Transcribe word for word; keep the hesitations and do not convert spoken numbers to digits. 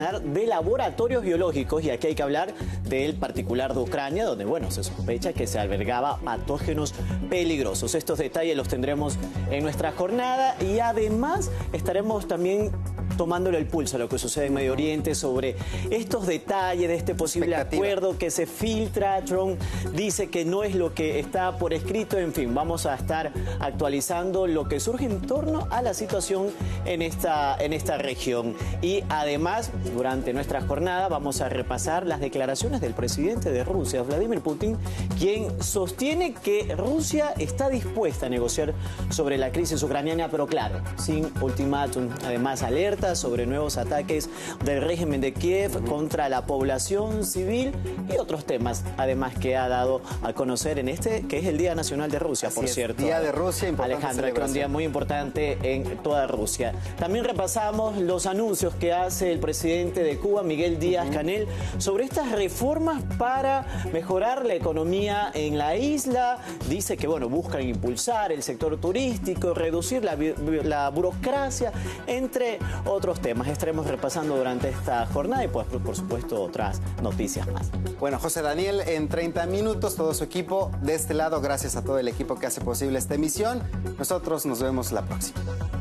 de laboratorios biológicos, y aquí hay que hablar del particular de Ucrania, donde, bueno, se sospecha que se albergaba patógenos peligrosos. Estos detalles los tendremos en nuestra jornada y además estaremos también tomándole el pulso a lo que sucede en Medio Oriente sobre estos detalles de este posible acuerdo que se filtra. Trump dice que no es lo que está por escrito. En fin, vamos a estar actualizando lo que surge en torno a la situación en esta, en esta región. Y además, durante nuestra jornada vamos a repasar las declaraciones del presidente de Rusia, Vladimir Putin, quien sostiene que Rusia está dispuesta a negociar sobre la crisis ucraniana, pero claro, sin ultimátum. Además, alerta sobre nuevos ataques del régimen de Kiev contra la población civil y otros temas, además, que ha dado a conocer en este, que es el Día Nacional de Rusia, Así por es, cierto. Día de Rusia, importante Alejandra, que es un día muy importante en toda Rusia. También repasamos los anuncios que hace el presidente de Cuba, Miguel Díaz-Canel, sobre estas reformas para mejorar la economía en la isla. Dice que, bueno, buscan impulsar el sector turístico, reducir la, la burocracia, entre otros temas. Estaremos repasando durante esta jornada y, pues, por supuesto, otras noticias más. Bueno, José Daniel, en treinta minutos, todo su equipo de este lado, gracias a todo el equipo que hace posible esta emisión. Nosotros nos vemos la próxima.